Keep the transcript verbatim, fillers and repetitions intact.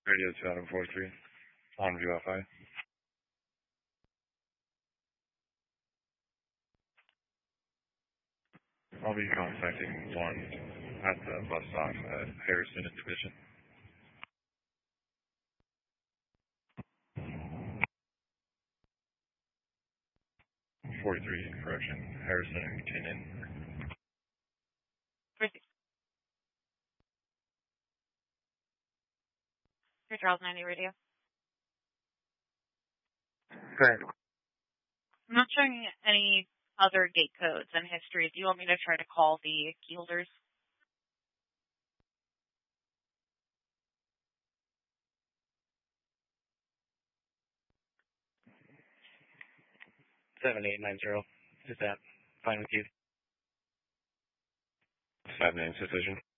Radio seven four three on V F I. I'll be contacting one at the bus stop at Harrison and Division. forty-three, correction, Harrison and McKinnon. Your Charles ninety radio. Correct. I'm not showing any other gate codes and history. Do you want me to try to call the key holders? seven eight nine zero. Is that fine with you? Five names decision.